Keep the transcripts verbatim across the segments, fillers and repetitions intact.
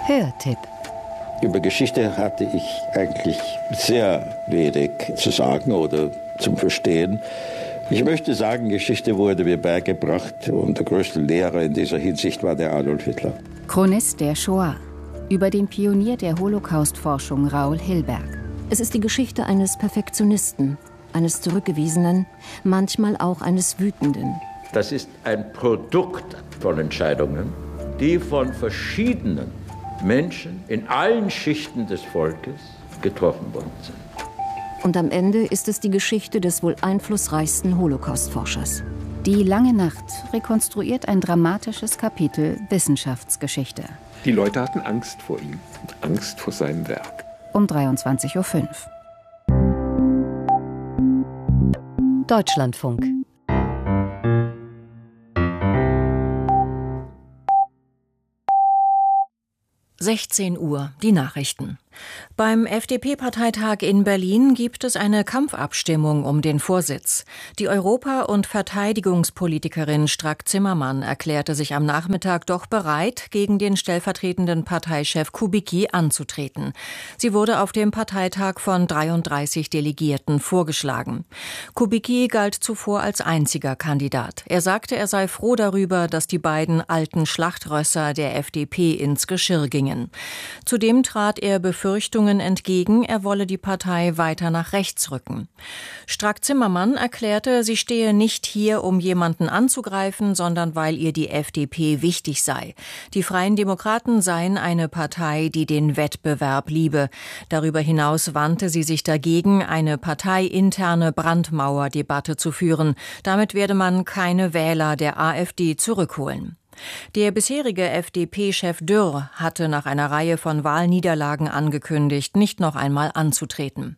Hörtipp. Über Geschichte hatte ich eigentlich sehr wenig zu sagen oder zum Verstehen. Ich möchte sagen, Geschichte wurde mir beigebracht und der größte Lehrer in dieser Hinsicht war der Adolf Hitler. Chronist der Shoah. Über den Pionier der Holocaust-Forschung Raoul Hilberg. Es ist die Geschichte eines Perfektionisten, eines Zurückgewiesenen, manchmal auch eines Wütenden. Das ist ein Produkt von Entscheidungen, die von verschiedenen Menschen in allen Schichten des Volkes getroffen worden sind. Und am Ende ist es die Geschichte des wohl einflussreichsten Holocaust-Forschers. Die lange Nacht rekonstruiert ein dramatisches Kapitel Wissenschaftsgeschichte. Die Leute hatten Angst vor ihm, Angst vor seinem Werk. Um dreiundzwanzig Uhr fünf. Deutschlandfunk. sechzehn Uhr, die Nachrichten. Beim F D P-Parteitag in Berlin gibt es eine Kampfabstimmung um den Vorsitz. Die Europa- und Verteidigungspolitikerin Strack-Zimmermann erklärte sich am Nachmittag doch bereit, gegen den stellvertretenden Parteichef Kubicki anzutreten. Sie wurde auf dem Parteitag von dreiunddreißig Delegierten vorgeschlagen. Kubicki galt zuvor als einziger Kandidat. Er sagte, er sei froh darüber, dass die beiden alten Schlachtrösser der F D P ins Geschirr gingen. Zudem trat er Befürchtungen entgegen, er wolle die Partei weiter nach rechts rücken. Strack-Zimmermann erklärte, sie stehe nicht hier, um jemanden anzugreifen, sondern weil ihr die F D P wichtig sei. Die Freien Demokraten seien eine Partei, die den Wettbewerb liebe. Darüber hinaus wandte sie sich dagegen, eine parteiinterne Brandmauerdebatte zu führen. Damit werde man keine Wähler der AfD zurückholen. Der bisherige F D P-Chef Dürr hatte nach einer Reihe von Wahlniederlagen angekündigt, nicht noch einmal anzutreten.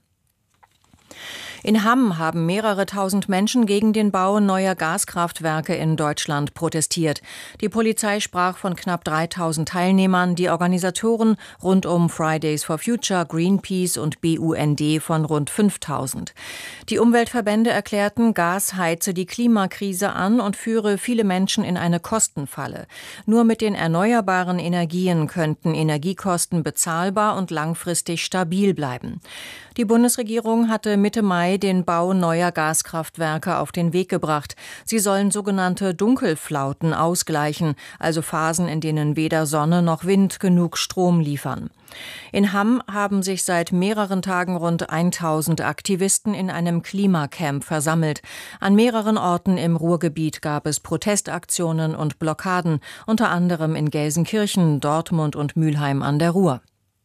In Hamm haben mehrere tausend Menschen gegen den Bau neuer Gaskraftwerke in Deutschland protestiert. Die Polizei sprach von knapp dreitausend Teilnehmern, die Organisatoren rund um Fridays for Future, Greenpeace und B U N D von rund fünftausend. Die Umweltverbände erklärten, Gas heize die Klimakrise an und führe viele Menschen in eine Kostenfalle. Nur mit den erneuerbaren Energien könnten Energiekosten bezahlbar und langfristig stabil bleiben. Die Bundesregierung hatte Mitte Mai den Bau neuer Gaskraftwerke auf den Weg gebracht. Sie sollen sogenannte Dunkelflauten ausgleichen, also Phasen, in denen weder Sonne noch Wind genug Strom liefern. In Hamm haben sich seit mehreren Tagen rund tausend Aktivisten in einem Klimacamp versammelt. An mehreren Orten im Ruhrgebiet gab es Protestaktionen und Blockaden, unter anderem in Gelsenkirchen, Dortmund und Mülheim an der Ruhr.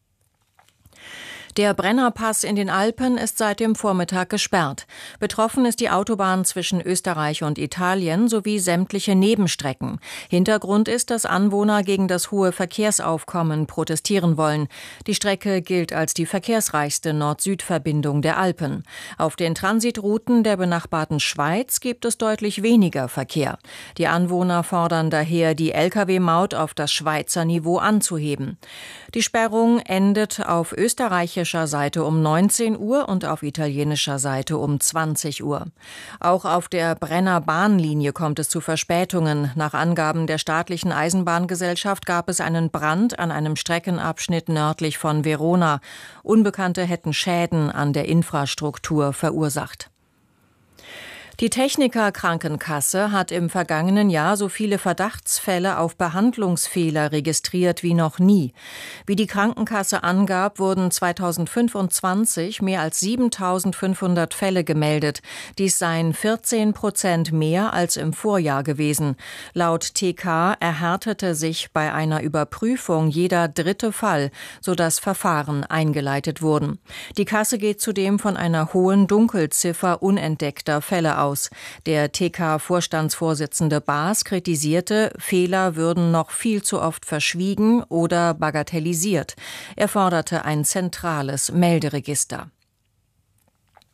Der Brennerpass in den Alpen ist seit dem Vormittag gesperrt. Betroffen ist die Autobahn zwischen Österreich und Italien sowie sämtliche Nebenstrecken. Hintergrund ist, dass Anwohner gegen das hohe Verkehrsaufkommen protestieren wollen. Die Strecke gilt als die verkehrsreichste Nord-Süd-Verbindung der Alpen. Auf den Transitrouten der benachbarten Schweiz gibt es deutlich weniger Verkehr. Die Anwohner fordern daher, die L K W-Maut auf das Schweizer Niveau anzuheben. Die Sperrung endet auf österreichischer Seite um neunzehn Uhr und auf italienischer Seite um zwanzig Uhr. Auch auf der Brenner Bahnlinie kommt es zu Verspätungen. Nach Angaben der staatlichen Eisenbahngesellschaft gab es einen Brand an einem Streckenabschnitt nördlich von Verona. Unbekannte hätten Schäden an der Infrastruktur verursacht. Die Techniker Krankenkasse hat im vergangenen Jahr so viele Verdachtsfälle auf Behandlungsfehler registriert wie noch nie. Wie die Krankenkasse angab, wurden zweitausendfünfundzwanzig mehr als siebentausendfünfhundert Fälle gemeldet. Dies seien vierzehn Prozent mehr als im Vorjahr gewesen. Laut T K erhärtete sich bei einer Überprüfung jeder dritte Fall, sodass Verfahren eingeleitet wurden. Die Kasse geht zudem von einer hohen Dunkelziffer unentdeckter Fälle aus. Aus. Der T K-Vorstandsvorsitzende Baas kritisierte, Fehler würden noch viel zu oft verschwiegen oder bagatellisiert. Er forderte ein zentrales Melderegister.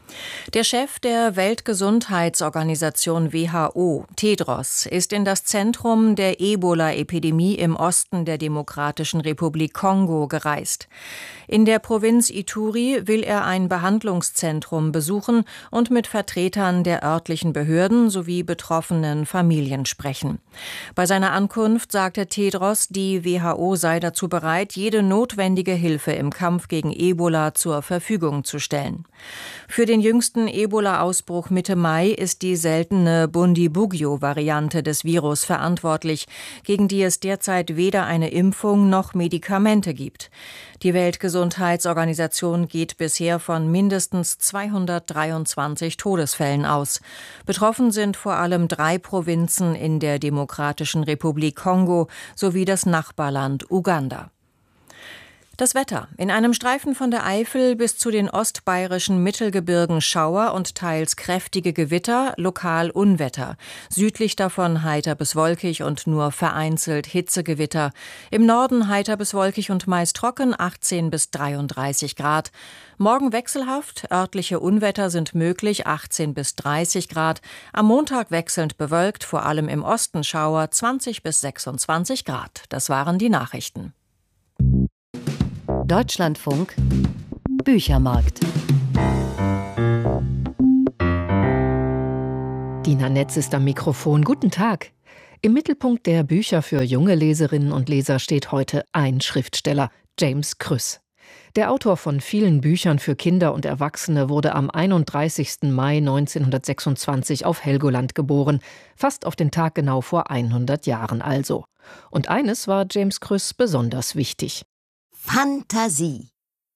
Der Chef der Weltgesundheitsorganisation W H O, Tedros, ist in das Zentrum der Ebola-Epidemie im Osten der Demokratischen Republik Kongo gereist. In der Provinz Ituri will er ein Behandlungszentrum besuchen und mit Vertretern der örtlichen Behörden sowie betroffenen Familien sprechen. Bei seiner Ankunft sagte Tedros, die W H O sei dazu bereit, jede notwendige Hilfe im Kampf gegen Ebola zur Verfügung zu stellen. Für den jüngsten Ebola-Ausbruch Mitte Mai ist die seltene Bundibugyo-Variante des Virus verantwortlich, gegen die es derzeit weder eine Impfung noch Medikamente gibt. Die Weltgesundheitsorganisation geht bisher von mindestens zweihundertdreiundzwanzig Todesfällen aus. Betroffen sind vor allem drei Provinzen in der Demokratischen Republik Kongo sowie das Nachbarland Uganda. Das Wetter. In einem Streifen von der Eifel bis zu den ostbayerischen Mittelgebirgen Schauer und teils kräftige Gewitter, lokal Unwetter. Südlich davon heiter bis wolkig und nur vereinzelt Hitzegewitter. Im Norden heiter bis wolkig und meist trocken, achtzehn bis dreiunddreißig Grad. Morgen wechselhaft, örtliche Unwetter sind möglich, achtzehn bis dreißig Grad. Am Montag wechselnd bewölkt, vor allem im Osten Schauer, zwanzig bis sechsundzwanzig Grad. Das waren die Nachrichten. Deutschlandfunk Büchermarkt. Dina Netz ist am Mikrofon. Guten Tag. Im Mittelpunkt der Bücher für junge Leserinnen und Leser steht heute ein Schriftsteller, James Krüss. Der Autor von vielen Büchern für Kinder und Erwachsene wurde am einunddreißigsten Mai neunzehnhundertsechsundzwanzig auf Helgoland geboren, fast auf den Tag genau vor hundert Jahren also. Und eines war James Krüss besonders wichtig. Fantasie.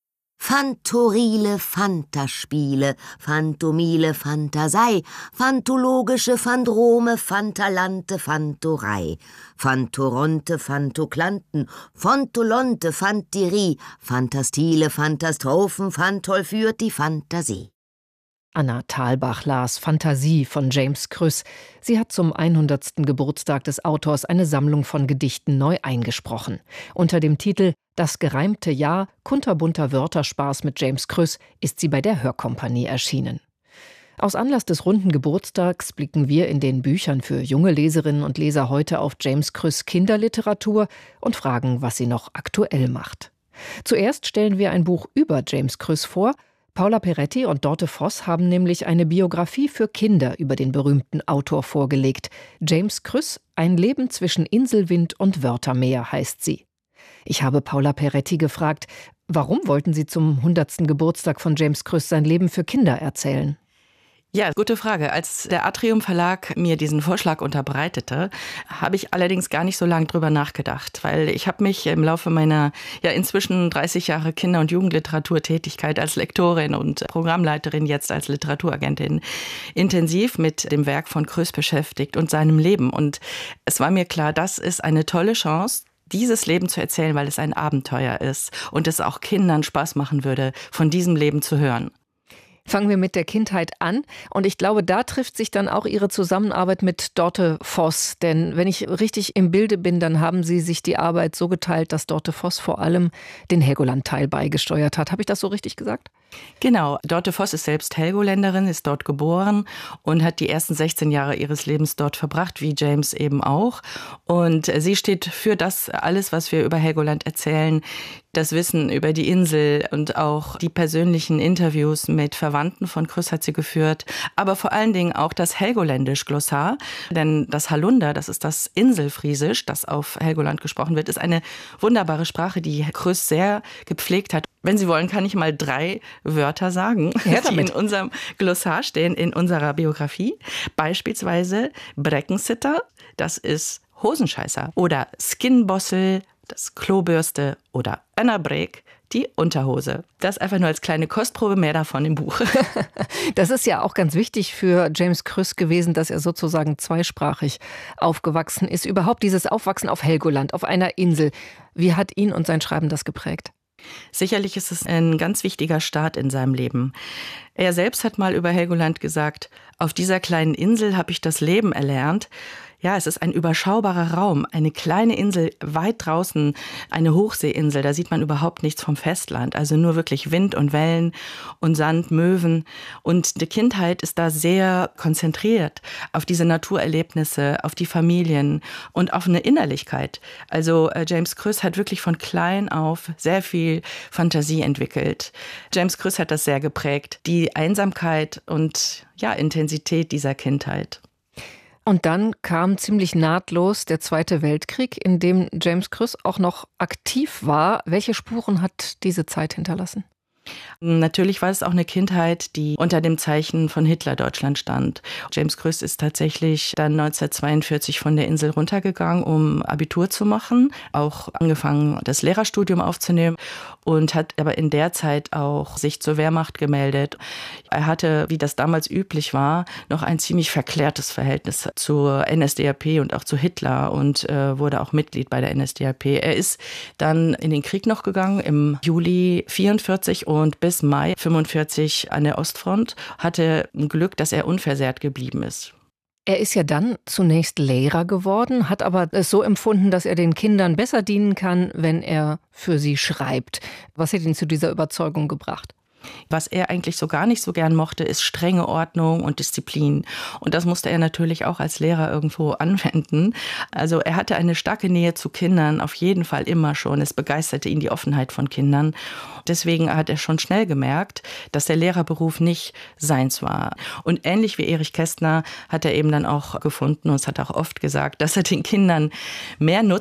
Phantorile Fantaspiele, Phantomile Phantasei, Phantologische Phandrome, Phantalante Phantorei, Phantoronte Phantoklanten, Fontolonte Phantirie, Phantastile Phantastrophen, Phantol führt die Fantasie. Anna Thalbach las Fantasie von James Krüss. Sie hat zum hundertsten Geburtstag des Autors eine Sammlung von Gedichten neu eingesprochen. Unter dem Titel »Das gereimte Jahr, kunterbunter Wörterspaß mit James Krüss« ist sie bei der Hörkompanie erschienen. Aus Anlass des runden Geburtstags blicken wir in den Büchern für junge Leserinnen und Leser heute auf James Krüss Kinderliteratur und fragen, was sie noch aktuell macht. Zuerst stellen wir ein Buch über James Krüss vor. Paula Peretti und Dorte Voss haben nämlich eine Biografie für Kinder über den berühmten Autor vorgelegt. James Krüss, ein Leben zwischen Inselwind und Wörtermeer heißt sie. Ich habe Paula Peretti gefragt, warum wollten Sie zum hundertsten Geburtstag von James Krüss sein Leben für Kinder erzählen? Ja, gute Frage. Als der Atrium Verlag mir diesen Vorschlag unterbreitete, habe ich allerdings gar nicht so lange drüber nachgedacht, weil ich habe mich im Laufe meiner ja inzwischen dreißig Jahre Kinder- und Jugendliteraturtätigkeit als Lektorin und Programmleiterin, jetzt als Literaturagentin, intensiv mit dem Werk von Krüss beschäftigt und seinem Leben. Und es war mir klar, das ist eine tolle Chance, dieses Leben zu erzählen, weil es ein Abenteuer ist und es auch Kindern Spaß machen würde, von diesem Leben zu hören. Fangen wir mit der Kindheit an. Und ich glaube, da trifft sich dann auch Ihre Zusammenarbeit mit Dorte Voss. Denn wenn ich richtig im Bilde bin, dann haben Sie sich die Arbeit so geteilt, dass Dorte Voss vor allem den Helgoland-Teil beigesteuert hat. Habe ich das so richtig gesagt? Genau. Dorte Voss ist selbst Helgoländerin, ist dort geboren und hat die ersten sechzehn Jahre ihres Lebens dort verbracht, wie James eben auch. Und sie steht für das alles, was wir über Helgoland erzählen, das Wissen über die Insel und auch die persönlichen Interviews mit Verwandten von Krüss hat sie geführt, aber vor allen Dingen auch das Helgoländisch-Glossar, denn das Halunder, das ist das Inselfriesisch, das auf Helgoland gesprochen wird, ist eine wunderbare Sprache, die Krüss sehr gepflegt hat. Wenn Sie wollen, kann ich mal drei Wörter sagen, ja, die in unserem Glossar stehen, in unserer Biografie. Beispielsweise Breckensitter, das ist Hosenscheißer, oder Skinbossel, das Klobürste, oder Önnerbrek, die Unterhose. Das einfach nur als kleine Kostprobe, mehr davon im Buch. Das ist ja auch ganz wichtig für James Krüss gewesen, dass er sozusagen zweisprachig aufgewachsen ist. Überhaupt dieses Aufwachsen auf Helgoland, auf einer Insel. Wie hat ihn und sein Schreiben das geprägt? Sicherlich ist es ein ganz wichtiger Start in seinem Leben. Er selbst hat mal über Helgoland gesagt, auf dieser kleinen Insel habe ich das Leben erlernt. Ja, es ist ein überschaubarer Raum, eine kleine Insel weit draußen, eine Hochseeinsel, da sieht man überhaupt nichts vom Festland, also nur wirklich Wind und Wellen und Sand, Möwen. Und die Kindheit ist da sehr konzentriert auf diese Naturerlebnisse, auf die Familien und auf eine Innerlichkeit. Also James Kröss hat wirklich von klein auf sehr viel Fantasie entwickelt. James Kröss hat das sehr geprägt, die Einsamkeit und ja, Intensität dieser Kindheit. Und dann kam ziemlich nahtlos der Zweite Weltkrieg, in dem James Kröss auch noch aktiv war. Welche Spuren hat diese Zeit hinterlassen? Natürlich war es auch eine Kindheit, die unter dem Zeichen von Hitler-Deutschland stand. James Kröss ist tatsächlich dann neunzehnhundertzweiundvierzig von der Insel runtergegangen, um Abitur zu machen, auch angefangen, das Lehrerstudium aufzunehmen und hat aber in der Zeit auch sich zur Wehrmacht gemeldet. Er hatte, wie das damals üblich war, noch ein ziemlich verklärtes Verhältnis zur N S D A P und auch zu Hitler und äh, wurde auch Mitglied bei der N S D A P. Er ist dann in den Krieg noch gegangen im Juli vierundvierzig und bis Mai fünfundvierzig an der Ostfront, hatte ein Glück, dass er unversehrt geblieben ist. Er ist ja dann zunächst Lehrer geworden, hat aber es so empfunden, dass er den Kindern besser dienen kann, wenn er für sie schreibt. Was hat ihn zu dieser Überzeugung gebracht? Was er eigentlich so gar nicht so gern mochte, ist strenge Ordnung und Disziplin. Und das musste er natürlich auch als Lehrer irgendwo anwenden. Also er hatte eine starke Nähe zu Kindern, auf jeden Fall immer schon. Es begeisterte ihn die Offenheit von Kindern. Deswegen hat er schon schnell gemerkt, dass der Lehrerberuf nicht seins war. Und ähnlich wie Erich Kästner hat er eben dann auch gefunden, und es hat er auch oft gesagt, dass er den Kindern mehr Nutzen